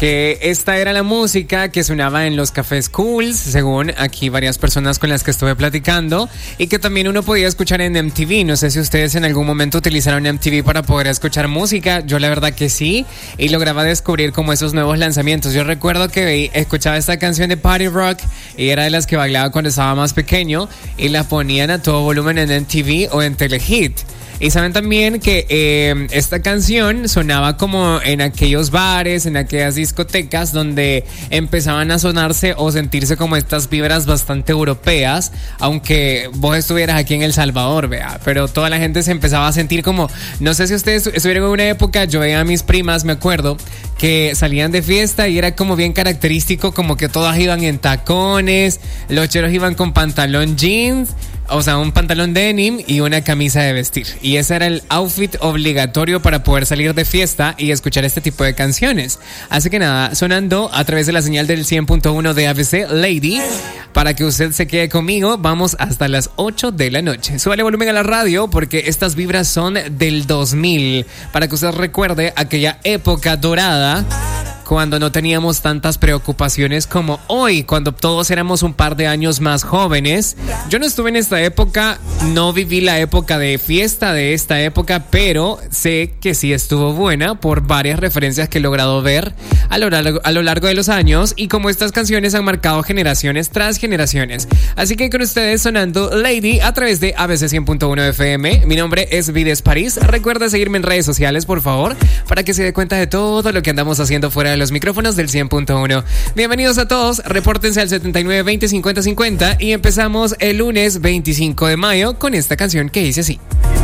que esta era la música que sonaba en los cafés cools, según aquí varias personas con las que estuve platicando, y que también uno podía escuchar en MTV. No sé si ustedes en algún momento utilizaron MTV para poder escuchar música. Yo la verdad que sí, y lograba descubrir como esos nuevos lanzamientos. Yo recuerdo que escuchaba esta canción de Party Rock y era de las que bailaba cuando estaba más pequeño, y la ponían a todo volumen en MTV o en Telehit. Y saben también que esta canción sonaba como en aquellos bares, en aquellas discotecas donde empezaban a sonarse o sentirse como estas vibras bastante europeas, aunque vos estuvieras aquí en El Salvador, vea, pero toda la gente se empezaba a sentir como, no sé si ustedes estuvieron en una época, yo veía a mis primas, me acuerdo, que salían de fiesta y era como bien característico, como que todas iban en tacones, los cheros iban con pantalón jeans, o sea, un pantalón denim y una camisa de vestir. Y ese era el outfit obligatorio para poder salir de fiesta y escuchar este tipo de canciones. Así que nada, sonando a través de la señal del 100.1 de ABC Lady. Para que usted se quede conmigo, vamos hasta las 8 de la noche. Súbale volumen a la radio porque estas vibras son del 2000. Para que usted recuerde aquella época dorada, cuando no teníamos tantas preocupaciones como hoy, cuando todos éramos un par de años más jóvenes. Yo no estuve en esta época, no viví la época de fiesta de esta época, pero sé que sí estuvo buena por varias referencias que he logrado ver a lo largo de los años, y como estas canciones han marcado generaciones tras generaciones. Así que con ustedes sonando Lady a través de ABC 100.1 FM. Mi nombre es Vides París. Recuerda seguirme en redes sociales, por favor, para que se dé cuenta de todo lo que andamos haciendo fuera de los micrófonos del 100.1. Bienvenidos a todos, repórtense al 79 20 50 50 y empezamos el lunes 25 de mayo con esta canción que dice así.